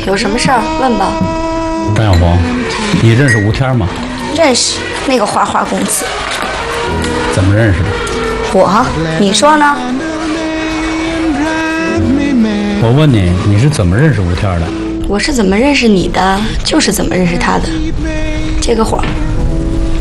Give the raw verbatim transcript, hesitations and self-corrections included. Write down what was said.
有什么事儿问吧。 张小红，你认识吴天吗？ 认识，那个花花公子。 怎么认识的？ 我？你说呢？ 我问你，你是怎么认识吴天的？ 我是怎么认识你的，就是怎么认识他的。接个火。